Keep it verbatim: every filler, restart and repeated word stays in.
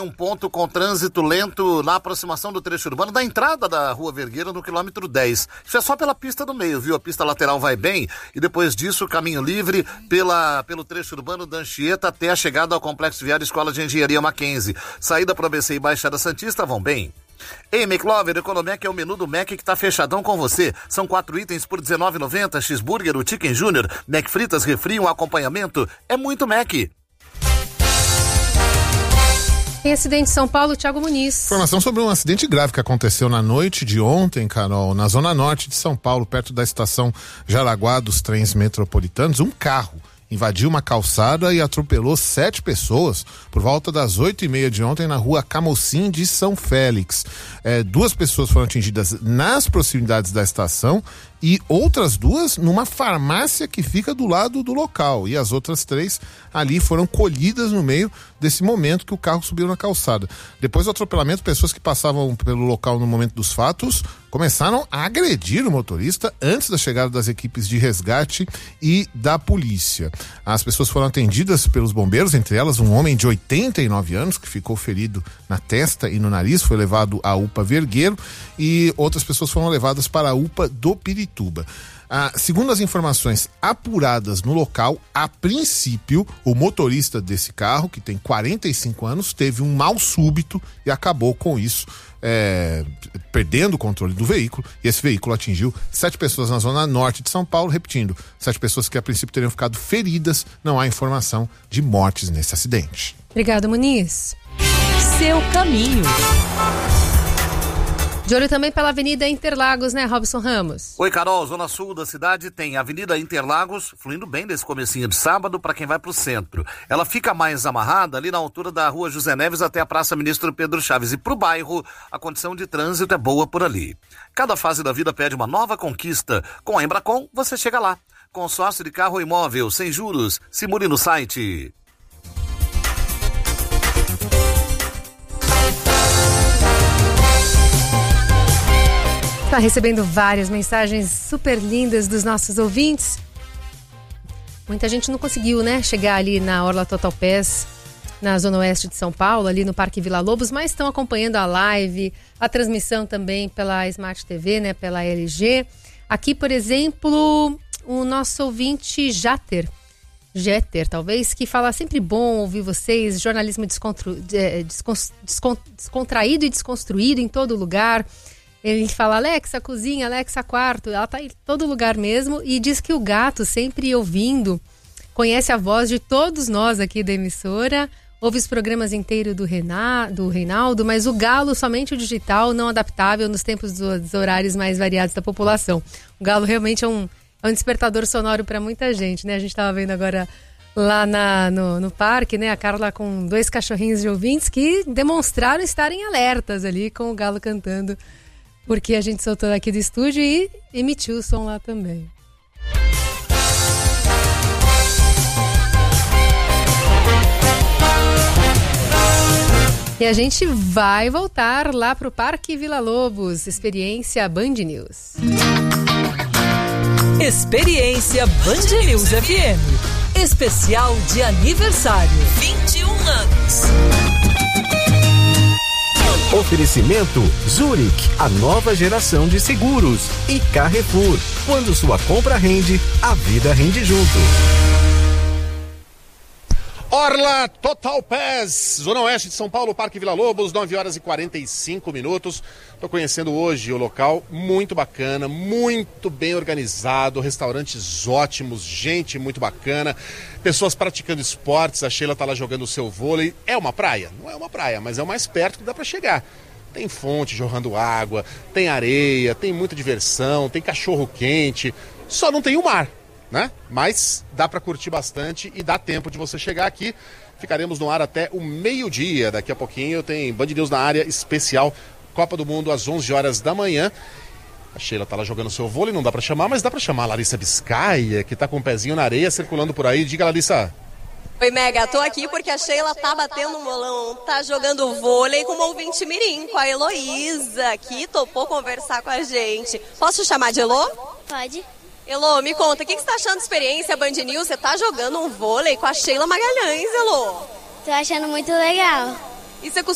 um ponto com trânsito lento na aproximação do trecho urbano da entrada da Rua Vergueira no quilômetro dez. Isso é só pela pista do meio, viu? A pista lateral vai bem e depois disso caminho livre pela, pelo trecho urbano da Anchieta até a chegada ao Complexo Viário Escola de Engenharia Mackenzie. Saída para A B C e Baixada Santista vão bem. Ei, McLover, Economec é o menu do Mac que tá fechadão com você. São quatro itens por dezenove reais e noventa centavos, cheeseburger, o Chicken Júnior, Mac fritas, refri, um acompanhamento. É muito Mac. Em acidente em São Paulo, Thiago Muniz. Informação sobre um acidente grave que aconteceu na noite de ontem, Carol, na zona norte de São Paulo, perto da estação Jaraguá dos trens metropolitanos. Um carro invadiu uma calçada e atropelou sete pessoas por volta das oito e meia de ontem na rua Camocim de São Félix. É, duas pessoas foram atingidas nas proximidades da estação e outras duas numa farmácia que fica do lado do local. E as outras três ali foram colhidas no meio desse momento que o carro subiu na calçada. Depois do atropelamento, pessoas que passavam pelo local no momento dos fatos começaram a agredir o motorista antes da chegada das equipes de resgate e da polícia. As pessoas foram atendidas pelos bombeiros, entre elas um homem de oitenta e nove anos que ficou ferido na testa e no nariz, foi levado à U P A Vergueiro, e outras pessoas foram levadas para a U P A do Pirituba. Ah, segundo as informações apuradas no local, a princípio, o motorista desse carro, que tem quarenta e cinco anos, teve um mal súbito e acabou com isso, é, perdendo o controle do veículo, e esse veículo atingiu sete pessoas na zona norte de São Paulo, repetindo, sete pessoas que a princípio teriam ficado feridas. Não há informação de mortes nesse acidente. Obrigada, Muniz. Seu caminho. De olho também pela Avenida Interlagos, né, Robson Ramos? Oi, Carol, zona sul da cidade tem a Avenida Interlagos, fluindo bem desse comecinho de sábado para quem vai pro centro. Ela fica mais amarrada ali na altura da Rua José Neves até a Praça Ministro Pedro Chaves. E pro bairro, a condição de trânsito é boa por ali. Cada fase da vida pede uma nova conquista. Com a Embracon, você chega lá. Consórcio de carro ou imóvel, sem juros. Simule no site. Está recebendo várias mensagens super lindas dos nossos ouvintes. Muita gente não conseguiu, né, chegar ali na Orla Total Pass, na zona oeste de São Paulo, ali no Parque Vila Lobos, mas estão acompanhando a live, a transmissão também pela Smart T V, né, pela L G. Aqui, por exemplo, o nosso ouvinte Jater, Jeter, talvez, que fala sempre bom ouvir vocês, jornalismo descontru... descon... descontraído e desconstruído em todo lugar. Ele fala, Alexa, cozinha, Alexa, quarto. Ela tá em todo lugar mesmo e diz que o gato, sempre ouvindo, conhece a voz de todos nós aqui da emissora, ouve os programas inteiros do, Rená, do Reinaldo, mas o galo, somente o digital, não adaptável nos tempos dos horários mais variados da população. O galo realmente é um, é um despertador sonoro para muita gente, né? A gente estava vendo agora lá na, no, no parque, né? A Carla com dois cachorrinhos de ouvintes que demonstraram estarem alertas ali com o galo cantando, porque a gente soltou aqui do estúdio e emitiu o som lá também. E a gente vai voltar lá pro Parque Vila Lobos, experiência Band News. Experiência Band News F M. Especial de aniversário. vinte e um anos. Oferecimento Zurich, a nova geração de seguros, e Carrefour. Quando sua compra rende, a vida rende junto. Orla Total Pass, Zona Oeste de São Paulo, Parque Vila Lobos, nove horas e quarenta e cinco minutos. Estou conhecendo hoje o local, muito bacana, muito bem organizado, restaurantes ótimos, gente muito bacana, pessoas praticando esportes. A Sheila está lá jogando o seu vôlei. É uma praia? Não é uma praia, mas é o mais perto que dá para chegar. Tem fonte jorrando água, tem areia, tem muita diversão, tem cachorro quente, só não tem o mar, né? Mas dá para curtir bastante e dá tempo de você chegar aqui. Ficaremos no ar até o meio-dia. Daqui a pouquinho tem Band News na área especial, Copa do Mundo às onze horas da manhã. A Sheila tá lá jogando seu vôlei, não dá para chamar, mas dá para chamar a Larissa Biscaia, que tá com o pezinho na areia circulando por aí. Diga, Larissa. Oi, Mega, tô aqui porque a Sheila tá batendo um bolão, tá jogando vôlei com uma ouvinte mirim, com a Heloísa, que topou conversar com a gente. Posso te chamar de Elô? Pode. Elô, me conta, o que, que você tá achando da experiência Band News? Você tá jogando um vôlei com a Sheila Magalhães, Elô? Tô achando muito legal. E você